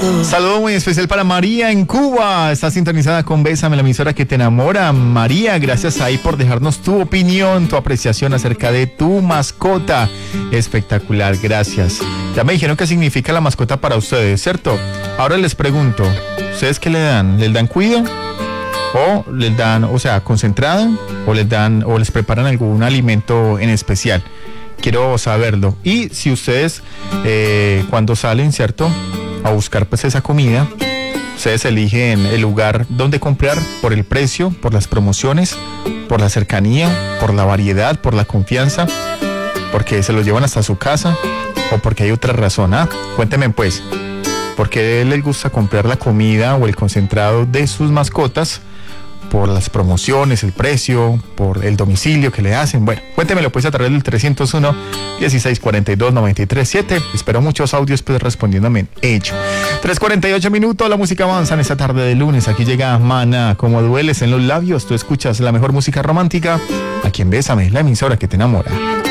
Saludo muy especial para María en Cuba. Está sintonizada con Bésame, la emisora que te enamora. María, gracias ahí por dejarnos tu opinión, tu apreciación acerca de tu mascota. Espectacular, gracias. Ya me dijeron qué significa la mascota para ustedes, ¿cierto? Ahora les pregunto, ¿ustedes qué le dan? ¿Les dan cuido? ¿O les dan, o sea, concentrado? ¿O les dan, o les preparan algún alimento en especial? Quiero saberlo. Y si ustedes cuando salen, ¿cierto?, a buscar pues esa comida, ustedes eligen el lugar donde comprar por el precio, por las promociones, por la cercanía, por la variedad, por la confianza, porque se lo llevan hasta su casa o porque hay otra razón. Cuéntenme pues, ¿por qué les gusta comprar la comida o el concentrado de sus mascotas? Por las promociones, el precio, por el domicilio que le hacen. Bueno, cuéntemelo pues a través del 301-1642-937. Espero muchos audios pues respondiéndome en hecho. 3:48 minutos, la música avanza en esta tarde de lunes. Aquí llega Maná, como dueles en los labios. Tú escuchas la mejor música romántica aquí en Bésame, la emisora que te enamora.